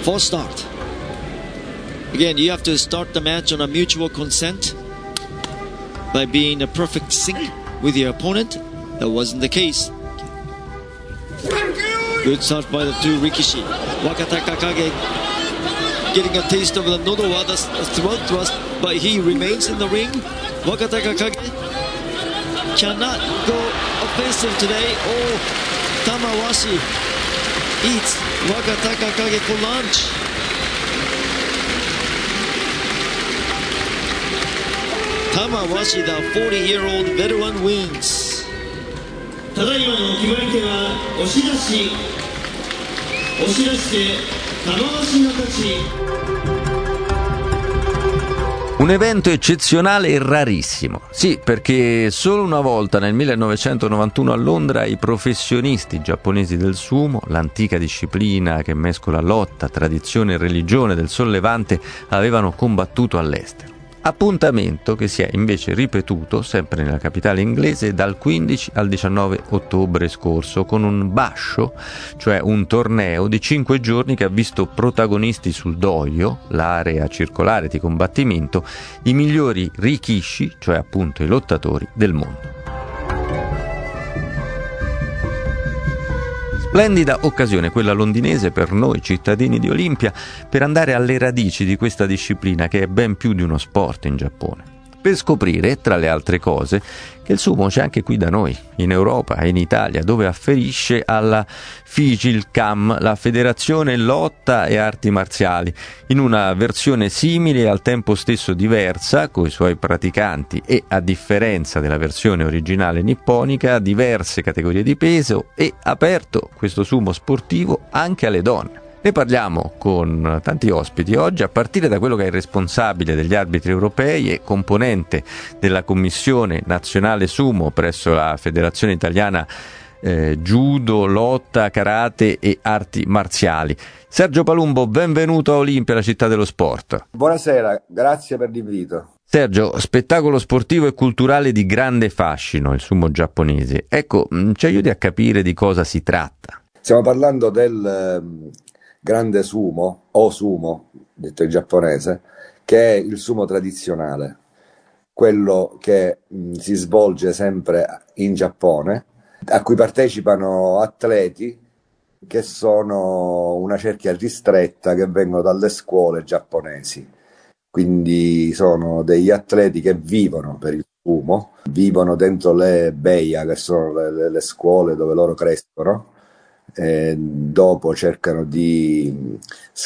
False start. Again, you have to start the match on a mutual consent by being a perfect sync with your opponent. That wasn't the case. Good start by the two Rikishi. Wakataka Kage getting a taste of the Nodowada's throat thrust, but he remains in the ring. Wakataka Kage cannot go offensive today. Oh, Tamawashi eats Wakataka Kage for lunch. Tamawashi, the 40-year-old veteran, wins. ただいまの決まり手は押し出しで玉鷲の勝ち。 Un evento eccezionale e rarissimo. Sì, perché solo una volta nel 1991 a Londra i professionisti giapponesi del sumo, l'antica disciplina che mescola lotta, tradizione e religione del sollevante, avevano combattuto all'estero. Appuntamento che si è invece ripetuto sempre nella capitale inglese dal 15 al 19 ottobre scorso con un basho, cioè un torneo di 5 giorni che ha visto protagonisti sul dojo, l'area circolare di combattimento, i migliori rikishi, cioè appunto i lottatori del mondo. Splendida occasione quella londinese per noi cittadini di Olimpia per andare alle radici di questa disciplina che è ben più di uno sport in Giappone. Per scoprire, tra le altre cose, che il sumo c'è anche qui da noi, in Europa e in Italia, dove afferisce alla FIGIL-CAM, la Federazione Lotta e Arti Marziali, in una versione simile e al tempo stesso diversa, coi suoi praticanti e, a differenza della versione originale nipponica, diverse categorie di peso e aperto questo sumo sportivo anche alle donne. Ne parliamo con tanti ospiti oggi, a partire da quello che è il responsabile degli arbitri europei e componente della Commissione Nazionale Sumo presso la Federazione Italiana Judo, Lotta, Karate e Arti Marziali. Sergio Palumbo, benvenuto a Olimpia, la città dello sport. Buonasera, grazie per l'invito. Sergio, spettacolo sportivo e culturale di grande fascino, il sumo giapponese. Ecco, ci aiuti a capire di cosa si tratta. Stiamo parlando del grande sumo, o sumo, detto in giapponese, che è il sumo tradizionale, quello che si svolge sempre in Giappone, a cui partecipano atleti che sono una cerchia ristretta che vengono dalle scuole giapponesi. Quindi sono degli atleti che vivono per il sumo, vivono dentro le beia, che sono le scuole dove loro crescono. Dopo cercano di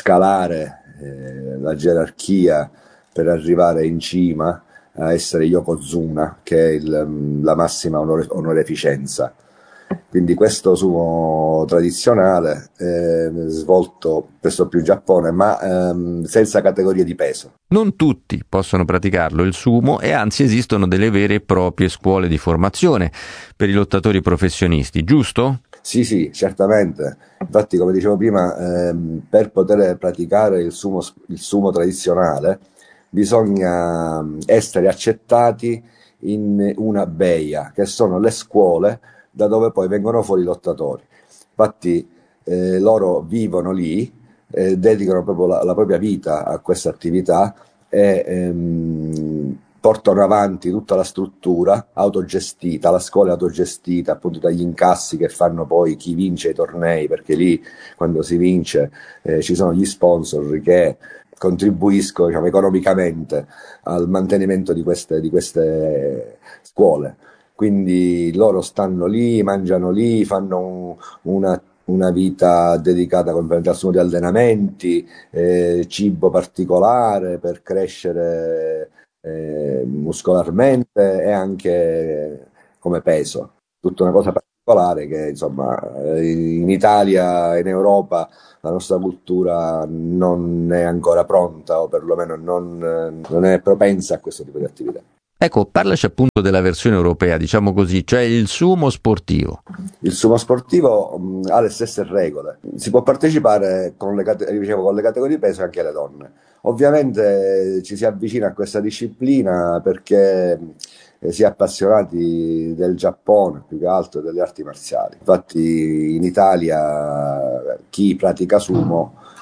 scalare la gerarchia per arrivare in cima a essere Yokozuna, che è la massima onoreficenza. Quindi questo sumo tradizionale svolto presso più in Giappone, ma senza categorie di peso. Non tutti possono praticarlo il sumo e anzi esistono delle vere e proprie scuole di formazione per i lottatori professionisti, giusto? Sì, certamente. Infatti, come dicevo prima, per poter praticare il sumo tradizionale bisogna essere accettati in una beia, che sono le scuole da dove poi vengono fuori i lottatori. Infatti loro vivono lì, dedicano proprio la propria vita a questa attività e portano avanti tutta la struttura autogestita, la scuola è autogestita appunto dagli incassi che fanno poi chi vince i tornei, perché lì quando si vince ci sono gli sponsor che contribuiscono, diciamo, economicamente al mantenimento di queste scuole. Quindi loro stanno lì, mangiano lì, fanno una vita dedicata completamente al sumo di allenamenti, cibo particolare per crescere muscolarmente e anche come peso. Tutta una cosa particolare che insomma in Italia e in Europa la nostra cultura non è ancora pronta, o perlomeno non è propensa a questo tipo di attività. Ecco, parlaci appunto della versione europea, diciamo così, cioè il sumo sportivo. Il sumo sportivo ha le stesse regole, si può partecipare con le categorie di peso anche le donne. Ovviamente ci si avvicina a questa disciplina perché si è appassionati del Giappone, più che altro delle arti marziali. Infatti in Italia chi pratica sumo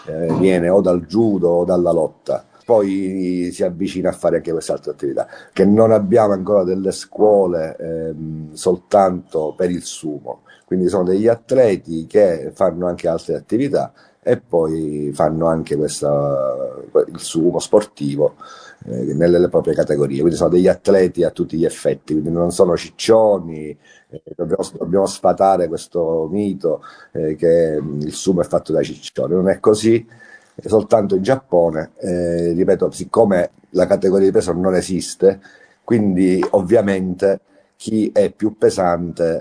viene o dal judo o dalla lotta. Poi si avvicina a fare anche queste altre attività, che non abbiamo ancora delle scuole soltanto per il sumo, quindi sono degli atleti che fanno anche altre attività e poi fanno anche il sumo sportivo nelle proprie categorie, quindi sono degli atleti a tutti gli effetti, quindi non sono ciccioni. Dobbiamo sfatare questo mito che il sumo è fatto dai ciccioni, non è così. Soltanto in Giappone, ripeto, siccome la categoria di peso non esiste, quindi ovviamente chi è più pesante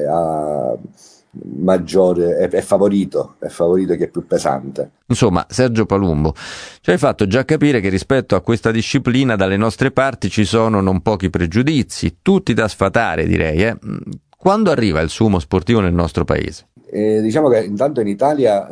è favorito chi è più pesante. Insomma, Sergio Palumbo, ci hai fatto già capire che rispetto a questa disciplina dalle nostre parti ci sono non pochi pregiudizi, tutti da sfatare, direi. Quando arriva il sumo sportivo nel nostro paese? Diciamo che intanto in Italia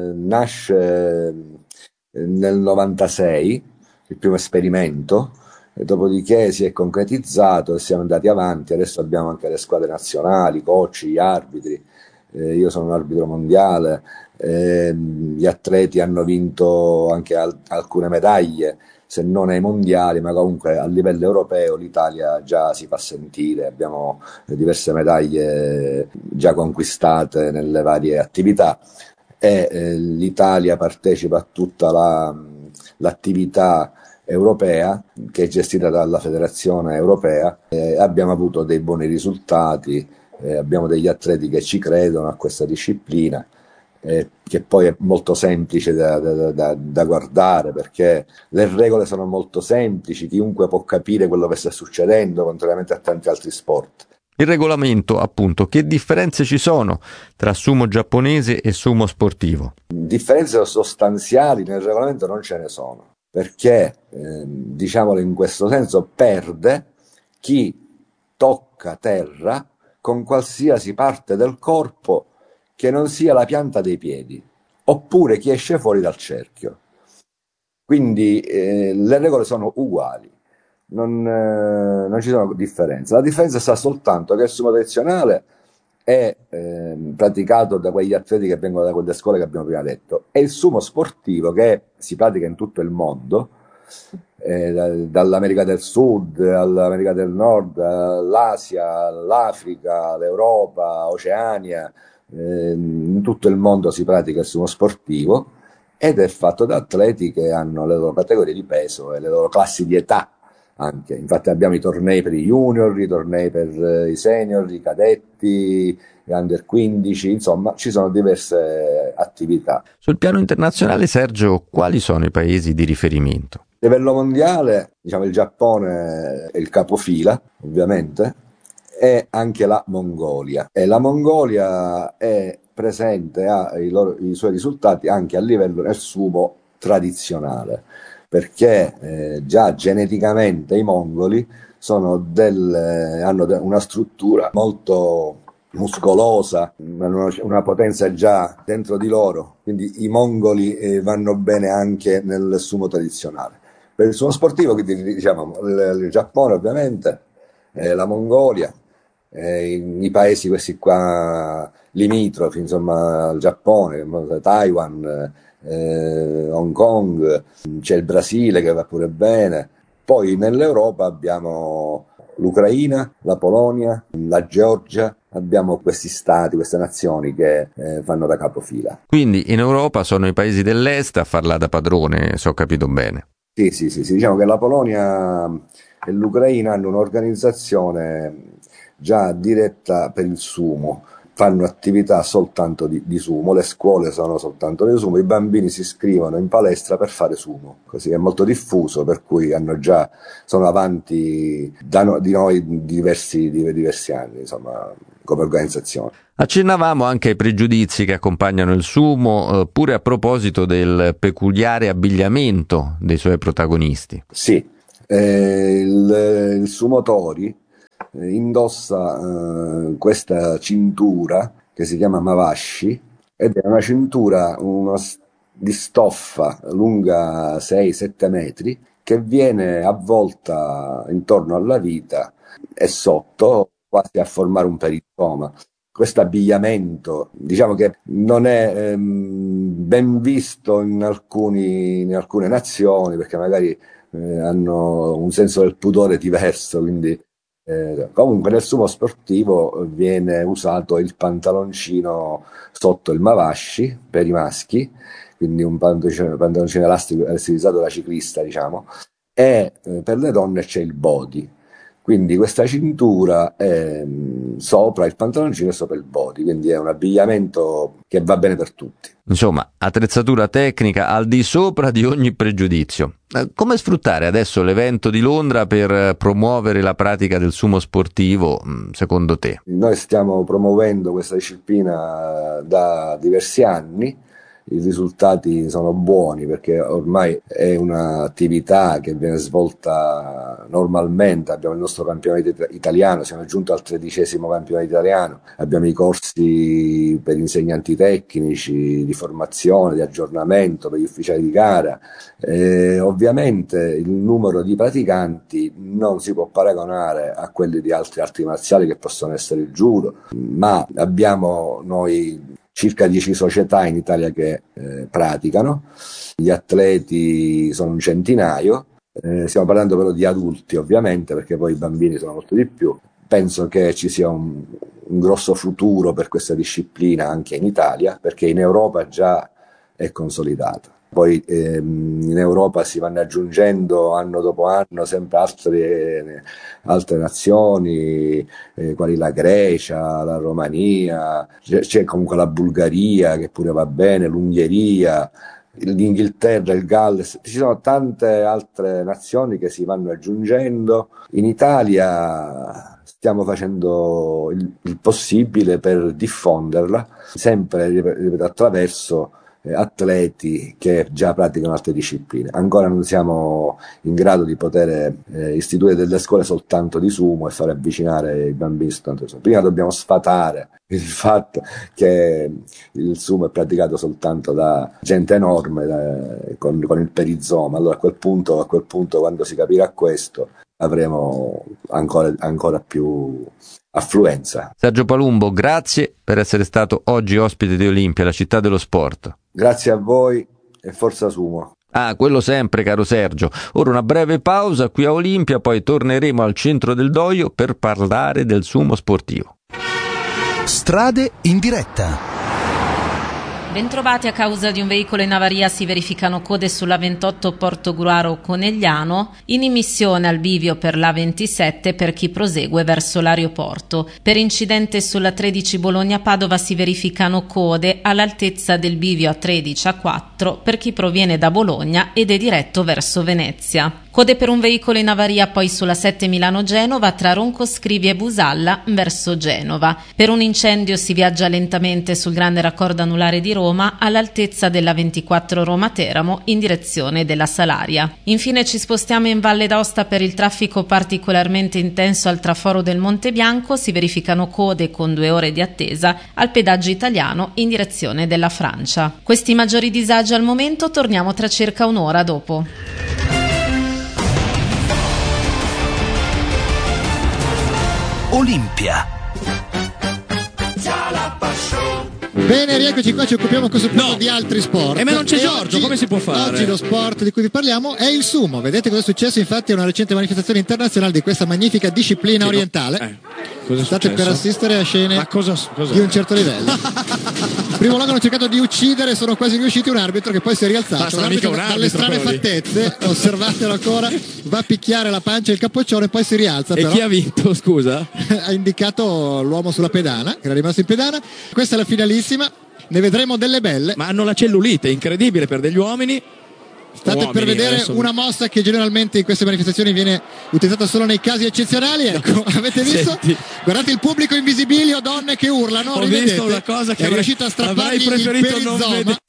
nasce nel 96 il primo esperimento, e dopodiché si è concretizzato e siamo andati avanti. Adesso abbiamo anche le squadre nazionali, coach, gli arbitri, io sono un arbitro mondiale, gli atleti hanno vinto anche alcune medaglie, se non ai mondiali, ma comunque a livello europeo l'Italia già si fa sentire, abbiamo diverse medaglie già conquistate nelle varie attività e l'Italia partecipa a tutta l'attività europea che è gestita dalla Federazione Europea. Abbiamo avuto dei buoni risultati, abbiamo degli atleti che ci credono a questa disciplina, che poi è molto semplice da guardare, perché le regole sono molto semplici, chiunque può capire quello che sta succedendo, contrariamente a tanti altri sport. Il regolamento, appunto, che differenze ci sono tra sumo giapponese e sumo sportivo? Differenze sostanziali nel regolamento non ce ne sono, perché, diciamolo in questo senso, perde chi tocca terra con qualsiasi parte del corpo che non sia la pianta dei piedi, oppure chi esce fuori dal cerchio. Quindi le regole sono uguali, non ci sono differenze. La differenza sta soltanto che il sumo tradizionale è praticato da quegli atleti che vengono da quelle scuole che abbiamo prima detto, e il sumo sportivo che si pratica in tutto il mondo, dall'America del Sud all'America del Nord, l'Asia, l'Africa, l'Europa, Oceania, in tutto il mondo si pratica il sumo sportivo ed è fatto da atleti che hanno le loro categorie di peso e le loro classi di età anche. Infatti abbiamo i tornei per i junior, i tornei per i senior, i cadetti, gli under 15, insomma ci sono diverse attività. Sul piano internazionale, Sergio, quali sono i paesi di riferimento? A livello mondiale, diciamo, il Giappone è il capofila, ovviamente, e anche la Mongolia. E la Mongolia è presente, ha i suoi risultati anche a livello del sumo tradizionale, perché già geneticamente i mongoli hanno una struttura molto muscolosa, hanno una potenza già dentro di loro, quindi i mongoli vanno bene anche nel sumo tradizionale. Per il sumo sportivo, quindi diciamo il Giappone ovviamente, la Mongolia, i paesi questi qua limitrofi, insomma, il Giappone, Taiwan, Hong Kong, c'è il Brasile che va pure bene. Poi nell'Europa abbiamo l'Ucraina, la Polonia, la Georgia, abbiamo questi stati, queste nazioni che fanno da capofila. Quindi in Europa sono i paesi dell'est a farla da padrone, se ho capito bene. Sì, diciamo che la Polonia e l'Ucraina hanno un'organizzazione già diretta per il sumo, fanno attività soltanto di sumo, le scuole sono soltanto di sumo, i bambini si iscrivono in palestra per fare sumo, così è molto diffuso, per cui sono avanti di noi diversi anni, insomma, come organizzazione. Accennavamo anche ai pregiudizi che accompagnano il sumo, pure a proposito del peculiare abbigliamento dei suoi protagonisti. Sì, il sumotori indossa questa cintura che si chiama mawashi, ed è una cintura di stoffa lunga 6-7 metri che viene avvolta intorno alla vita e sotto quasi a formare un peritoma. questo abbigliamento, diciamo che non è ben visto in alcune nazioni, perché magari hanno un senso del pudore diverso, quindi comunque nel sumo sportivo viene usato il pantaloncino sotto il mavashi per i maschi, quindi un pantaloncino elastico stilizzato da ciclista, diciamo, e per le donne c'è il body. Quindi questa cintura è sopra il pantaloncino e sopra il body, quindi è un abbigliamento che va bene per tutti. Insomma, attrezzatura tecnica al di sopra di ogni pregiudizio. Come sfruttare adesso l'evento di Londra per promuovere la pratica del sumo sportivo, secondo te? Noi stiamo promuovendo questa disciplina da diversi anni. I risultati sono buoni perché ormai è un'attività che viene svolta normalmente. Abbiamo il nostro campionato italiano, siamo giunti al 13° campionato italiano, abbiamo i corsi per insegnanti tecnici di formazione, di aggiornamento per gli ufficiali di gara. Ovviamente il numero di praticanti non si può paragonare a quelli di altre arti marziali che possono essere il judo, ma abbiamo noi circa 10 società in Italia che praticano, gli atleti sono un centinaio, stiamo parlando però di adulti ovviamente, perché poi i bambini sono molto di più. Penso che ci sia un grosso futuro per questa disciplina anche in Italia, perché in Europa già è consolidata. Poi in Europa si vanno aggiungendo anno dopo anno sempre altre nazioni, quali la Grecia, la Romania, c'è comunque la Bulgaria che pure va bene, l'Ungheria, l'Inghilterra, il Galles, ci sono tante altre nazioni che si vanno aggiungendo. In Italia stiamo facendo il possibile per diffonderla, sempre ripeto, attraverso atleti che già praticano altre discipline. Ancora non siamo in grado di poter istituire delle scuole soltanto di sumo e far avvicinare i bambini soltanto di sumo. Prima dobbiamo sfatare il fatto che il sumo è praticato soltanto da gente enorme con il perizoma. Allora a quel punto quando si capirà questo avremo ancora più affluenza. Sergio Palumbo, grazie per essere stato oggi ospite di Olimpia, la città dello sport. Grazie a voi e forza sumo. Quello sempre, caro Sergio. Ora una breve pausa qui a Olimpia, poi torneremo al centro del Doio per parlare del sumo sportivo. Strade in diretta. Bentrovati. A causa di un veicolo in avaria si verificano code sulla 28 Portogruaro-Conegliano, in immissione al bivio per la 27 per chi prosegue verso l'aeroporto. Per incidente sulla 13 Bologna-Padova si verificano code all'altezza del bivio A13-A4 per chi proviene da Bologna ed è diretto verso Venezia. Code per un veicolo in avaria poi sulla 7 Milano-Genova tra Roncoscrivi e Busalla verso Genova. Per un incendio si viaggia lentamente sul grande raccordo anulare di Roma all'altezza della 24 Roma-Teramo in direzione della Salaria. Infine ci spostiamo in Valle d'Aosta per il traffico particolarmente intenso al traforo del Monte Bianco. Si verificano code con 2 ore di attesa al pedaggio italiano in direzione della Francia. Questi maggiori disagi al momento, torniamo tra circa un'ora dopo. Olimpia. Bene, rieccoci qua, ci occupiamo a questo punto di altri sport. Ma non c'è Giorgio, oggi, come si può fare? Oggi lo sport di cui vi parliamo è il sumo. Vedete cosa è successo? Infatti è una recente manifestazione internazionale di questa magnifica disciplina orientale. Cosa è State successo? per assistere a scene di un certo livello. In primo luogo hanno cercato di uccidere, sono quasi riusciti, un arbitro che poi si è rialzato. Un arbitro dalle strane fattezze, osservatelo ancora, va a picchiare la pancia e il capoccione e poi si rialza. E però chi ha vinto, scusa? ha indicato l'uomo sulla pedana, che era rimasto in pedana. Questa è la finalissima, ne vedremo delle belle. Ma hanno la cellulite, incredibile per degli uomini. State per vedere una mossa che generalmente in queste manifestazioni viene utilizzata solo nei casi eccezionali. Ecco, avete visto? Senti. Guardate il pubblico invisibilio, donne che urlano. Ho visto una cosa che è riuscito a strappargli il preferito non perizoma. vedere.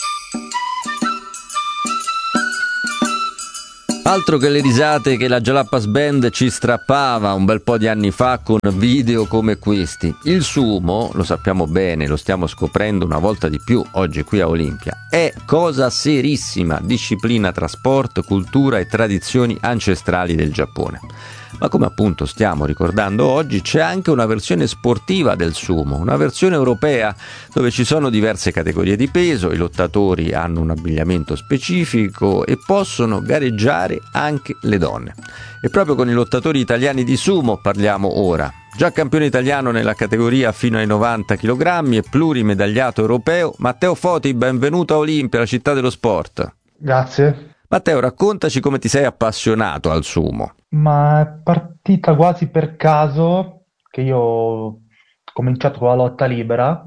Altro che le risate che la Jalapas Band ci strappava un bel po' di anni fa con video come questi. Il sumo, lo sappiamo bene, lo stiamo scoprendo una volta di più oggi qui a Olimpia, è cosa serissima, disciplina tra sport, cultura e tradizioni ancestrali del Giappone. Ma come appunto stiamo ricordando oggi, c'è anche una versione sportiva del sumo, una versione europea dove ci sono diverse categorie di peso, i lottatori hanno un abbigliamento specifico e possono gareggiare anche le donne. E proprio con i lottatori italiani di sumo parliamo ora. Già campione italiano nella categoria fino ai 90 kg e plurimedagliato europeo, Matteo Foti, benvenuto a Olimpia, la città dello sport. Grazie. Matteo, raccontaci come ti sei appassionato al sumo. Ma è partita quasi per caso che io ho cominciato con la lotta libera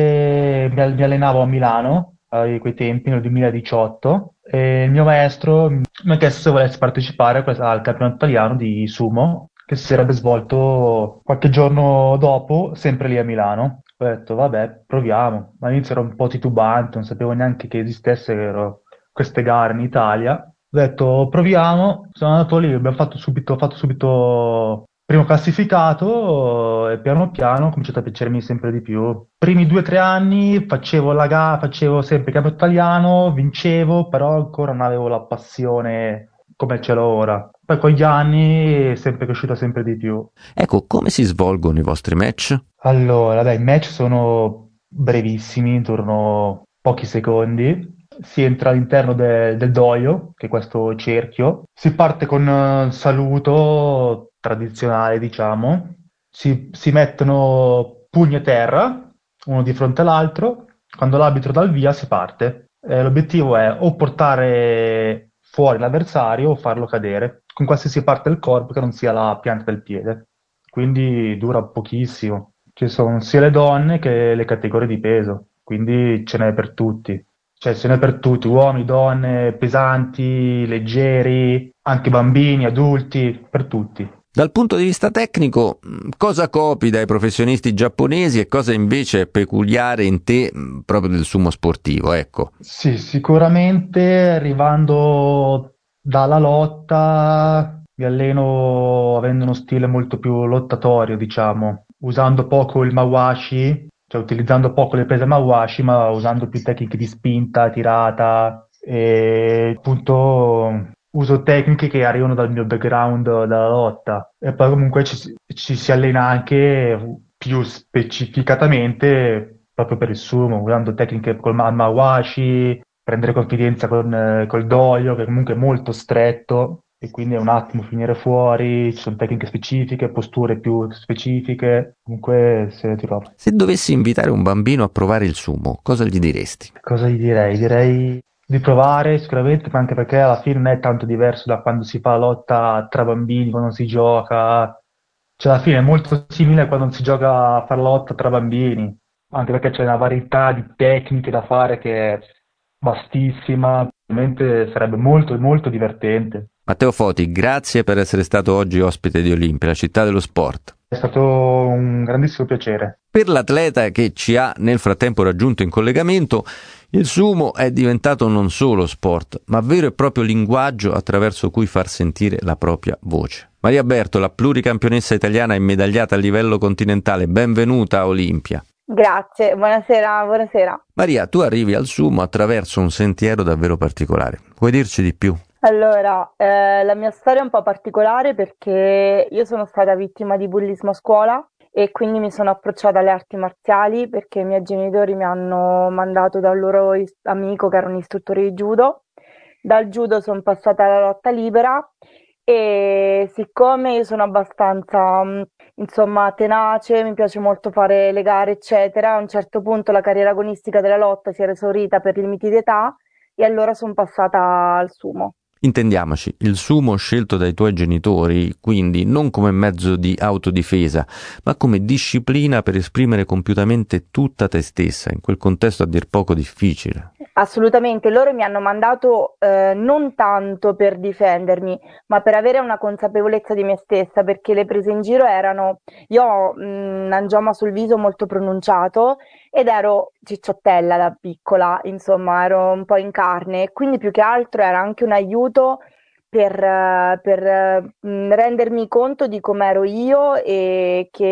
e mi allenavo a Milano a quei tempi, nel 2018, e il mio maestro mi ha chiesto se volessi partecipare al campionato italiano di sumo che si sarebbe svolto qualche giorno dopo, sempre lì a Milano. Ho detto, vabbè, proviamo. All'inizio ero un po' titubante, non sapevo neanche che esistessero queste gare in Italia. Ho detto, proviamo. Sono andato lì, ho fatto subito primo classificato e piano piano ho cominciato a piacermi sempre di più. Primi 2 o 3 anni facevo la gara, facevo sempre il campionato italiano, vincevo, però ancora non avevo la passione come ce l'ho ora. Poi con gli anni è sempre cresciuta sempre di più. Ecco, come si svolgono i vostri match? Allora, i match sono brevissimi, durano pochi secondi. Si entra all'interno del dojo, che è questo cerchio. Si parte con un saluto tradizionale, diciamo. Si mettono pugni a terra, uno di fronte all'altro. Quando l'arbitro dà il via, si parte. L'obiettivo è o portare fuori l'avversario o farlo cadere, con qualsiasi parte del corpo che non sia la pianta del piede. Quindi dura pochissimo. Ci sono sia le donne che le categorie di peso, quindi ce n'è per tutti. Cioè ce n'è per tutti, uomini, donne, pesanti, leggeri, anche bambini, adulti, per tutti. Dal punto di vista tecnico, cosa copi dai professionisti giapponesi e cosa invece è peculiare in te proprio del sumo sportivo, ecco? Sì, sicuramente arrivando dalla lotta mi alleno avendo uno stile molto più lottatorio, diciamo, usando poco il mawashi, cioè utilizzando poco le prese mawashi, ma usando più tecniche di spinta, tirata e appunto uso tecniche che arrivano dal mio background dalla lotta. E poi comunque ci si allena anche più specificatamente proprio per il sumo, usando tecniche col mawashi, prendere confidenza col dojo, che comunque è molto stretto e quindi è un attimo finire fuori, ci sono tecniche specifiche, posture più specifiche, comunque se ne trova. Se dovessi invitare un bambino a provare il sumo, cosa gli diresti? Cosa gli direi? Direi di provare sicuramente, ma anche perché alla fine non è tanto diverso da quando si fa la lotta tra bambini, quando si gioca. Cioè alla fine è molto simile a quando si gioca a fare lotta tra bambini, anche perché c'è una varietà di tecniche da fare che è vastissima, ovviamente sarebbe molto molto divertente. Matteo Foti, grazie per essere stato oggi ospite di Olimpia, la città dello sport. È stato un grandissimo piacere. Per l'atleta che ci ha nel frattempo raggiunto in collegamento, il sumo è diventato non solo sport, ma vero e proprio linguaggio attraverso cui far sentire la propria voce. Maria Bertola, pluricampionessa italiana e medagliata a livello continentale, benvenuta a Olimpia. Grazie, buonasera. Maria, tu arrivi al sumo attraverso un sentiero davvero particolare. Puoi dirci di più? Allora, la mia storia è un po' particolare perché io sono stata vittima di bullismo a scuola e quindi mi sono approcciata alle arti marziali perché i miei genitori mi hanno mandato dal loro amico che era un istruttore di judo. Dal judo sono passata alla lotta libera e siccome io sono abbastanza, tenace, mi piace molto fare le gare, eccetera, a un certo punto la carriera agonistica della lotta si era esaurita per limiti di età e allora sono passata al sumo. Intendiamoci, il sumo scelto dai tuoi genitori, quindi non come mezzo di autodifesa, ma come disciplina per esprimere compiutamente tutta te stessa, in quel contesto a dir poco difficile. Assolutamente, loro mi hanno mandato non tanto per difendermi, ma per avere una consapevolezza di me stessa, perché le prese in giro erano, io ho un angioma sul viso molto pronunciato ed ero cicciottella da piccola, insomma ero un po' in carne, quindi più che altro era anche un aiuto per rendermi conto di com'ero io e che